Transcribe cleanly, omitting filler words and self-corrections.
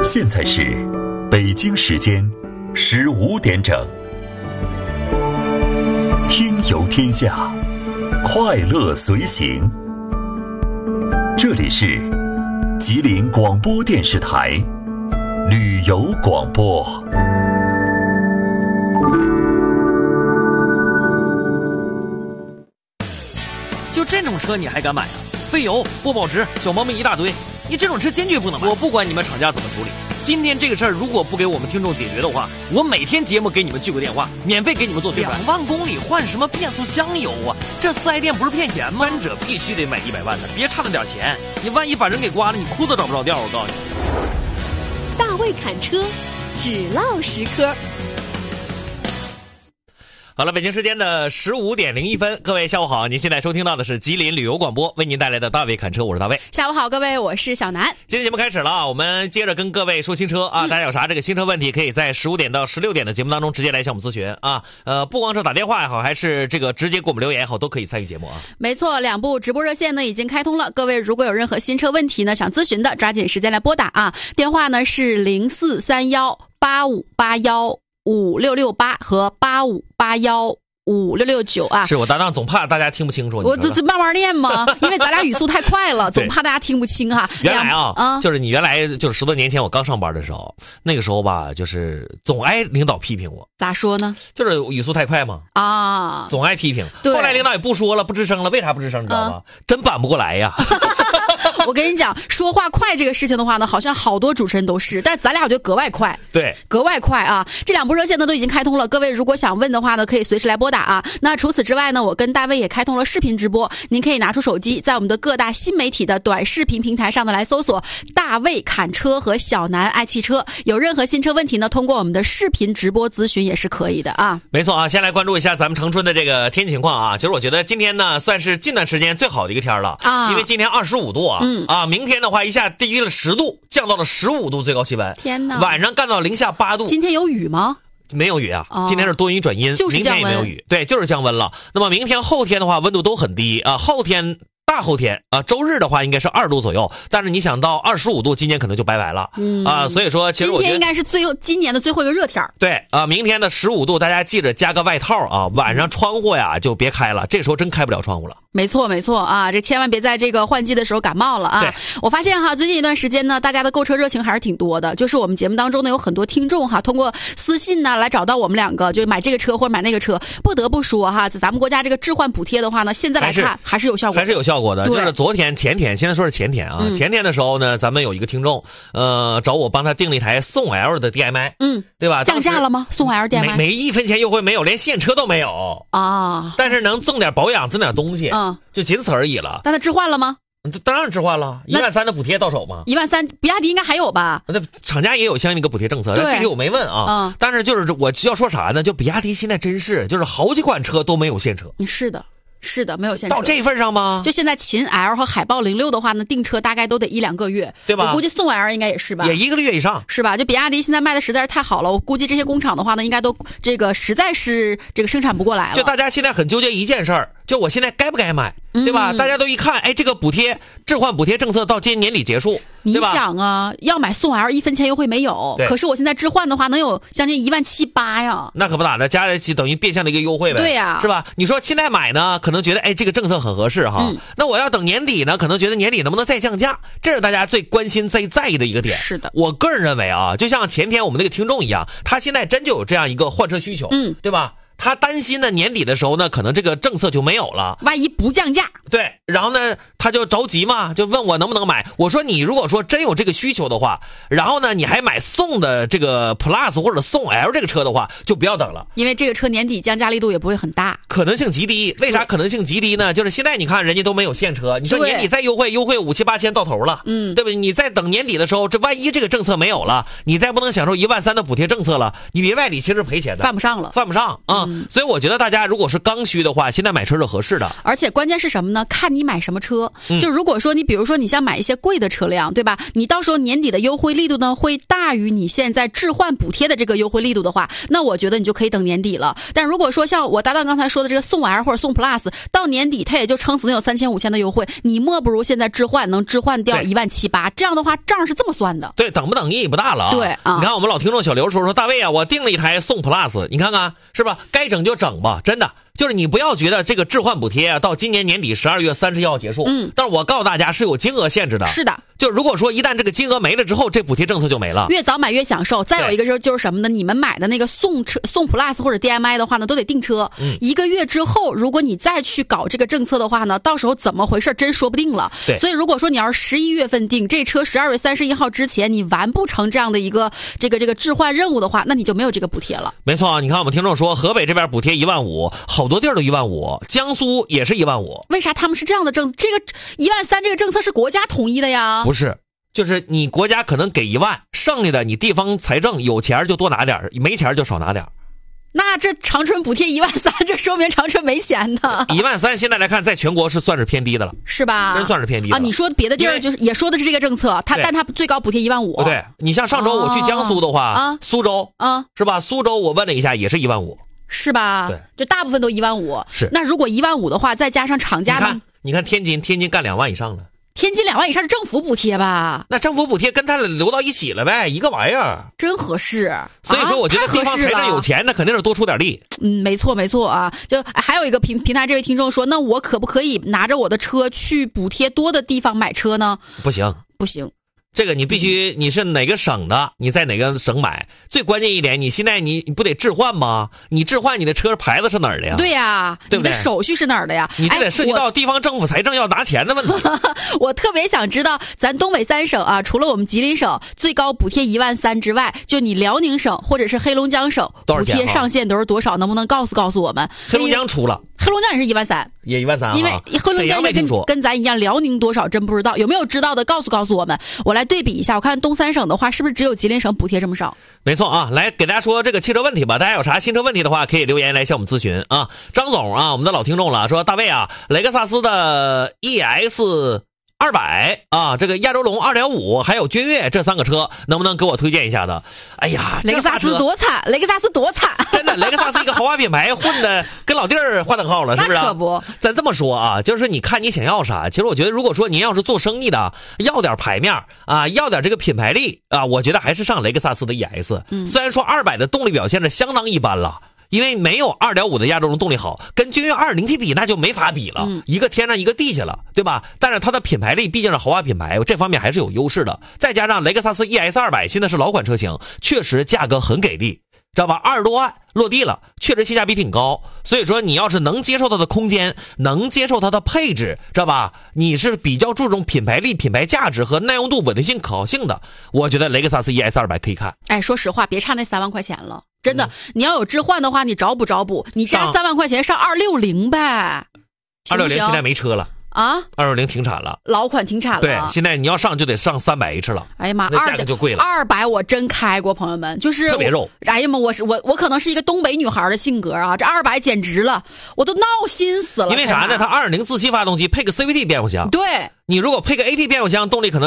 现在是北京时间15点整。听游天下，快乐随行。这里是吉林广播电视台旅游广播。 就这种车你还敢买啊？费油、不保值、小毛病一大堆，你这种车坚决不能买。我不管你们厂家怎么处理，今天这个事儿如果不给我们听众解决的话，我每天节目给你们记个电话，免费给你们做宣传。2万公里换什么变速箱油啊？这4S店不是骗钱吗？翻者必须得买100万的，别差那点钱，你万一把人给刮了，你裤子找不着调。我告诉你， 大卫侃车，只唠10科。 好了，北京时间的15:01，各位下午好，您现在收听到的是吉林旅游广播为您带来的大卫侃车，我是大卫。 下午好，各位，我是小南。 今天节目开始了啊，我们接着跟各位说新车啊，大家有啥这个新车问题，可以在15点到16点的节目当中直接来向我们咨询啊。不光是打电话也好，还是这个直接给我们留言也好，都可以参与节目啊。 没错，2部直播热线呢已经开通了，各位如果有任何新车问题呢想咨询的，抓紧时间来拨打啊。电话呢是043185815668和85815669啊。 是我搭档总怕大家听不清楚， 我这慢慢练嘛，因为咱俩语速太快了，总怕大家听不清哈。 原来就是你原来就是10多年前我刚上班的时候，那个时候吧，就是总挨领导批评我。 咋说呢？ 就是语速太快嘛啊，总挨批评。后来领导也不说了，不吱声了。为啥不吱声？你知道吗？真扳不过来呀。 我跟你讲，说话快这个事情的话呢，好像好多主持人都是，但是咱俩我觉得格外快， 对， 格外快啊！这2部热线呢都已经开通了，各位如果想问的话呢，可以随时来拨打啊。那除此之外呢，我跟大卫也开通了视频直播，您可以拿出手机，在我们的各大新媒体的短视频平台上呢来搜索大卫侃车和小南爱汽车，有任何新车问题呢，通过我们的视频直播咨询也是可以的啊。 没错啊，先来关注一下咱们长春的这个天气情况啊。其实我觉得今天呢算是近段时间最好的一个天了啊，因为今天25度啊。明天的话一下低了10度，降到了15度最高气温。 天哪！ 晚上干到零下8度。 今天有雨吗？ 没有雨啊，今天是多云转阴， 就是降温， 明天也没有雨，对，就是降温了。那么明天后天的话温度都很低啊，大后天啊，周日的话应该是2度左右，但是你想到25度，今年可能就拜拜了啊。所以说，其实我觉得今天应该是今年的最后一个热天。 对啊，明天的15度，大家记着加个外套啊，晚上窗户呀就别开了，这时候真开不了窗户了。 没错没错啊，这千万别在这个换季的时候感冒了啊。 对， 我发现哈，最近一段时间呢，大家的购车热情还是挺多的。就是我们节目当中呢，有很多听众哈，通过私信呢来找到我们2个，就买这个车或者买那个车。不得不说哈，咱们国家这个置换补贴的话呢，现在来看还是有效果的， 还是有效果的。就是昨天、前天，现在说是前天啊。前天的时候呢，咱们有一个听众，找我帮他订了一台宋 L 的 DMI，对吧？ 降价了吗？宋 L DMI 没1分钱优惠没有，连现车都没有啊。但是能赠点保养，赠点东西，就仅此而已了。 但他置换了吗？ 当然置换了，13000的补贴到手吗 ？13000，比亚迪应该还有吧？ 那厂家也有相应的一个补贴政策，具体我没问啊。但是就是我要说啥呢？就比亚迪现在真是就是好几款车都没有现车。 是的，没有现车到这份上吗？ 就现在秦 L 和海豹06的话呢，订车大概都得1-2个月， 对吧？ 我估计宋 L 应该也是吧， 也1个月以上， 是吧？就比亚迪现在卖的实在是太好了，我估计这些工厂的话呢，应该都这个实在是这个生产不过来了。 就大家现在很纠结一件事儿，就我现在该不该买，对吧？大家都一看，哎，这个置换补贴政策到今年年底结束， 你想啊，要买宋 L1分钱优惠没有，可是我现在置换的话能有将近17800呀， 那可不咋的，加在一起等于变相的一个优惠呗， 对呀， 是吧？你说现在买呢，可能觉得哎这个政策很合适哈，那我要等年底呢，可能觉得年底能不能再降价，这是大家最关心最在意的一个点。 是的， 我个人认为啊，就像前天我们那个听众一样，他现在真就有这样一个换车需求，对吧？他担心呢，年底的时候呢，可能这个政策就没有了， 万一不降价， 对，然后呢，他就着急嘛，就问我能不能买。我说你如果说真有这个需求的话，然后呢，你还买宋的这个 Plus 或者宋 L 这个车的话，就不要等了， 因为这个车年底降价力度也不会很大， 可能性极低。为啥可能性极低呢？就是现在你看人家都没有现车，你说年底再优惠5、7、8千到头了，对不对？你再等年底的时候，这万一这个政策没有了，你再不能享受13000的补贴政策了，你别外里其实赔钱的， 犯不上了， 犯不上啊。 所以我觉得大家如果是刚需的话，现在买车是合适的。 而且关键是什么呢？看你买什么车。就如果说你比如说你想买一些贵的车辆，对吧？你到时候年底的优惠力度呢会大于你现在置换补贴的这个优惠力度的话，那我觉得你就可以等年底了。但如果说像我搭档刚才说的这个宋 L 或者宋 Plus， 到年底它也就撑死能有3000、5000的优惠，你莫不如现在置换能置换掉17800，这样的话账是这么算的。 对，等不等意义不大了啊。 对啊， 你看我们老听众小刘说大卫啊，我订了一台宋 Plus， 你看看是吧？该整就整吧，真的。就是你不要觉得这个置换补贴到今年年底12月31号结束，但是我告诉大家是有金额限制的。 是的， 就如果说一旦这个金额没了之后，这补贴政策就没了。 越早买越享受。再有一个就是什么呢？你们买的那个宋 Plus 或者 DMI 的话呢，都得订车。1个月之后，如果你再去搞这个政策的话呢，到时候怎么回事真说不定了。 对， 所以如果说你要是11月份订这车，12月31号之前你完不成这样的一个这个置换任务的话，那你就没有这个补贴了。 没错啊，你看我们听众说河北这边补贴15000，好多地儿都15000。江苏也是15000， 为啥他们是这样的政策？这个13000这个政策是国家统一的呀？ 不是，就是你国家可能给1万，剩下的你地方财政有钱就多拿点，没钱就少拿点。 那这长春补贴13000，这说明长春没钱呢。 13000现在来看，在全国是算是偏低的了， 是吧？ 真算是偏低的啊！你说别的地儿就是也说的是这个政策，但它最高补贴15000。 对，你像上周我去江苏的话，苏州是吧？苏州我问了一下，也是15000。 是吧？ 对， 就大部分都15000。 是， 那如果15000的话，再加上厂家呢？ 你看天津干2万以上了。 天津2万以上是政府补贴吧？ 那政府补贴跟它流到一起了呗，一个玩意儿， 真合适。 所以说，我觉得地方财政有钱，那肯定是多出点力。 没错啊。就还有一个平台这位听众说，那我可不可以拿着我的车去补贴多的地方买车呢？ 不行。这个你必须你是哪个省的，你在哪个省买。最关键一点，你现在你不得置换吗？你置换你的车牌子是哪儿的呀？ 对呀， 对不对？ 你的手续是哪儿的呀？ 你这得涉及到地方政府财政要拿钱的问题。 我特别想知道，咱东北3省啊，除了我们吉林省最高补贴13000之外，就你辽宁省或者是黑龙江省补贴上限都是多少？能不能告诉我们？ 黑龙江出了， 黑龙江也是13000， 也13000， 因为黑龙江也跟咱一样，辽宁多少真不知道，有没有知道的告诉我们，我来对比一下，我看东3省的话，是不是只有吉林省补贴这么少？ 没错啊，来给大家说这个汽车问题吧。大家有啥新车问题的话，可以留言来向我们咨询啊。张总啊，我们的老听众了，说大卫啊，雷克萨斯的 ES200啊，这个亚洲龙 2.5 还有君越这3个车，能不能给我推荐一下的？哎呀， 雷克萨斯多惨， 真的，雷克萨斯一个豪华品牌混的跟老弟儿划等号了，是不是？ 那可不。 咱这么说啊，就是你看你想要啥。其实我觉得，如果说您要是做生意的，要点牌面啊，要点这个品牌力啊，我觉得还是上雷克萨斯的 ES。虽然说200的动力表现是相当一般了。因为没有 2.5 的亚洲龙动力好，跟君越 2.0T 比那就没法比了，一个天上一个地下了，对吧？但是它的品牌力毕竟是豪华品牌，这方面还是有优势的。再加上雷克萨斯 ES200 现在是老款车型，确实价格很给力，知道吧？20多万落地了，确实性价比挺高。所以说你要是能接受它的空间，能接受它的配置，知道吧？你是比较注重品牌力、品牌价值和耐用度、稳定性、可靠性的，我觉得雷克萨斯 ES200 可以看。 哎，说实话，别差那3万块钱了。真的，你要有置换的话，你找补，你加3万块钱上260呗。 260现在没车了啊 ，260停产了， 老款停产了。 对，现在你要上就得上300H 了。 哎呀妈， 那价格就贵了。 200我真开过，朋友们，就是特别肉。 哎呀妈，我可能是一个东北女孩的性格啊，这200简直了，我都闹心死了。 因为啥呢？它2.0自吸发动机配个 CVT 变速箱。 对， 你如果配个 AT 变速箱，动力可能